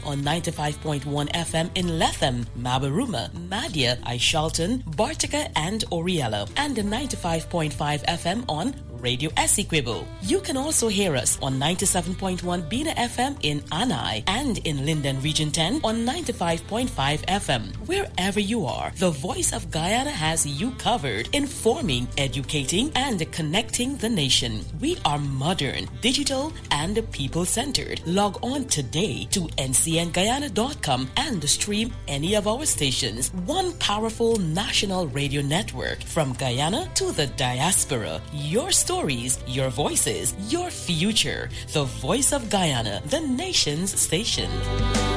on 95.1 FM in Lethem, Mabaruma, Madia, Aishalton, Bartica, and Oriella, and 95.5 FM on Radio Essequibo. You can also hear us on 97.1 Bina FM in Anai and in Linden Region 10 on 95.5 FM. Wherever you are, the Voice of Guyana has you covered, informing, educating, and connecting the nation. We are modern, digital, and people-centered. Log on today to ncnguyana.com and stream any of our stations. One powerful national radio network from Guyana to the diaspora. Your stories, your voices, your future. The Voice of Guyana, the nation's station.